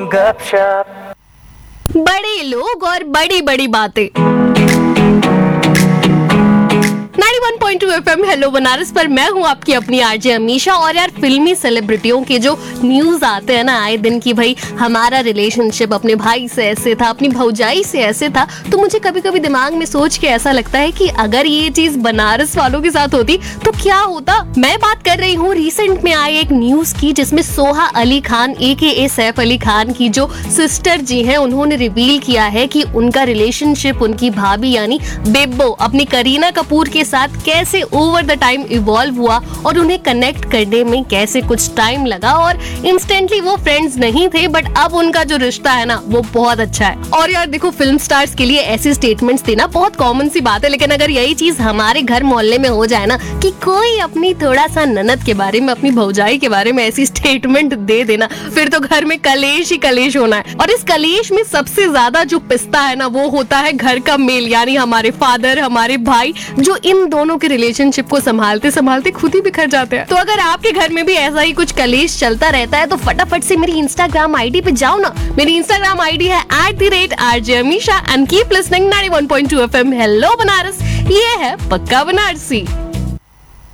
गपशप। बड़े लोग और बड़ी बड़ी बातें। 91.2 FM हेलो बनारस पर मैं हूँ आपकी अपनी आरजे अमीशा। और यार फिल्मी सेलिब्रिटियों के जो न्यूज आते हैं ना आए दिन की, भाई हमारा रिलेशनशिप अपने भाई से ऐसे था, अपनी भौजाई से ऐसे था, तो मुझे कभी कभी दिमाग में सोच के ऐसा लगता है कि अगर ये चीज बनारस वालों के साथ होती तो क्या होता। मैं बात कर रही हूँ रिसेंट में आई एक न्यूज की, जिसमें सोहा अली खान AKA सैफ अली खान की जो सिस्टर जी हैं, उन्होंने रिवील किया है कि उनका रिलेशनशिप उनकी भाभी यानी बेब्बो अपनी करीना कपूर के साथ कैसे ओवर द टाइम इवॉल्व हुआ और उन्हें कनेक्ट करने में कैसे कुछ टाइम लगा। और इंस्टेंटली वो फ्रेंड्स नहीं थे, बट अब उनका जो रिश्ता है ना वो बहुत अच्छा है। और यार देखो, फिल्म स्टार्स के लिए ऐसे स्टेटमेंट्स देना बहुत कॉमन सी बात है, लेकिन अगर यही चीज हमारे घर मोहल्ले में हो जाए ना कि कोई अपनी थोड़ा सा ननद के बारे में, अपनी भौजाई के बारे में ऐसी स्टेटमेंट दे देना, फिर तो घर में कलेश ही कलेश होना है। और इस कलेश में सबसे ज्यादा जो पिसता है ना वो होता है घर का मेल, यानी हमारे फादर, हमारे भाई, जो इन दोनों के रिलेशनशिप को संभालते संभालते खुद ही बिखर जाते हैं। तो अगर आपके घर में भी ऐसा ही कुछ कलेश चलता रहता है तो फटाफट से मेरी इंस्टाग्राम आईडी पे जाओ ना। मेरी इंस्टाग्राम आईडी है @RJ Amisha and keep listening 91.2 FM hello Banaras. ये है पक्का बनारसी।